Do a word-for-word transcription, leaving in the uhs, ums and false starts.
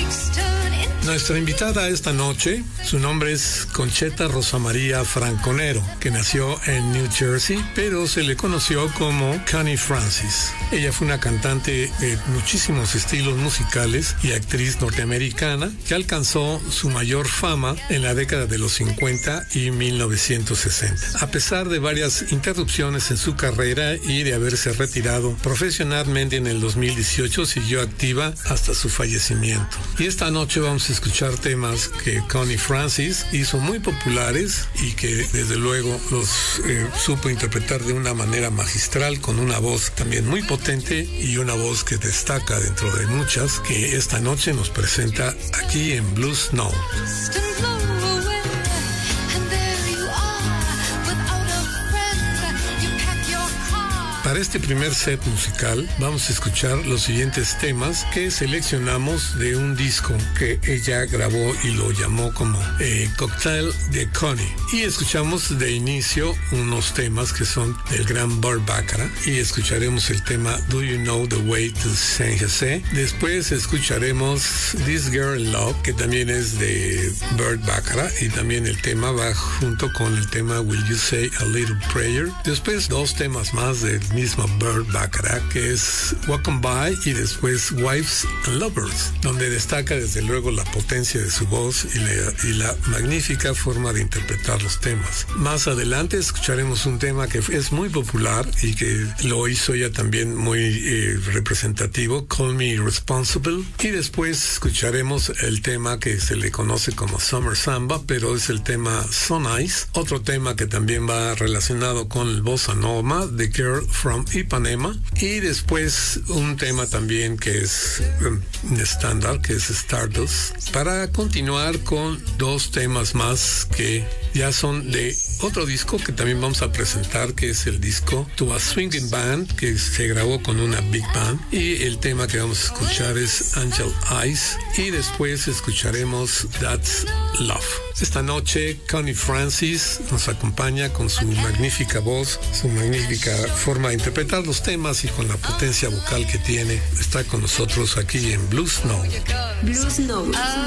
Nuestra invitada esta noche, su nombre es Concheta Rosa María Franconero, que nació en New Jersey, pero se le conoció como Connie Francis. Ella fue una cantante de muchísimos estilos musicales y actriz norteamericana que alcanzó su mayor fama en la década de los cincuenta y mil novecientos sesenta. A pesar de varias interrupciones en su carrera y de haberse retirado profesionalmente en el dos mil dieciocho, siguió activa hasta su fallecimiento. Y esta noche vamos a escuchar temas que Connie Francis hizo muy populares y que desde luego los eh, supo interpretar de una manera magistral, con una voz también muy potente y una voz que destaca dentro de muchas que esta noche nos presenta aquí en Blues Note. Para este primer set musical vamos a escuchar los siguientes temas que seleccionamos de un disco que ella grabó y lo llamó como eh, Cocktail de Connie. Y escuchamos de inicio unos temas que son del gran Burt Bacharach y escucharemos el tema Do You Know the Way to San Jose. Después escucharemos This Girl in Love, que también es de Burt Bacharach, y también el tema va junto con el tema Will You Say a Little Prayer. Después dos temas más del mismo Burt Bacharach, que es Walking By, y después Wives and Lovers, donde destaca desde luego la potencia de su voz y la, y la magnífica forma de interpretar los temas. Más adelante escucharemos un tema que es muy popular y que lo hizo ella también muy eh, representativo, Call Me Irresponsible, y después escucharemos el tema que se le conoce como Summer Samba, pero es el tema So Nice, otro tema que también va relacionado con el bossa nova, The Girl from Ipanema, y después un tema también que es um, estándar, que es Stardust, para continuar con dos temas más que ya son de otro disco que también vamos a presentar, que es el disco To a Swinging Band, que se grabó con una big band, y el tema que vamos a escuchar es Angel Eyes, y después escucharemos That's Love. Esta noche Connie Francis nos acompaña con su magnífica voz, su magnífica forma de interpretar los temas y con la potencia vocal que tiene. Está con nosotros aquí en Blues Note. Blues Note.